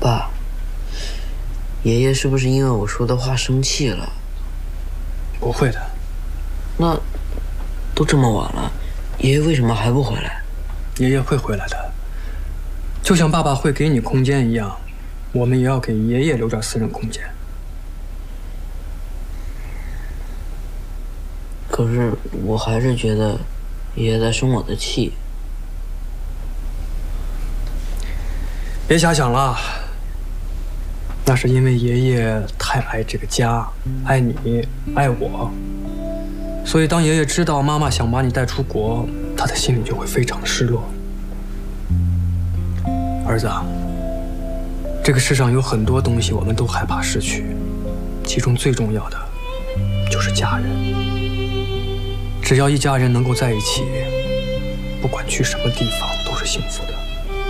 爸，爷爷是不是因为我说的话生气了？ 不会的。 那都这么晚了，爷爷为什么还不回来？ 爷爷会回来的，就像爸爸会给你空间一样，我们也要给爷爷留点私人空间。 可是我还是觉得爷爷在生我的气。 别瞎想了，那是因为爷爷太爱这个家，爱你，爱我，所以当爷爷知道妈妈想把你带出国，他的心里就会非常的失落。儿子啊，这个世上有很多东西我们都害怕失去，其中最重要的就是家人。只要一家人能够在一起，不管去什么地方都是幸福的。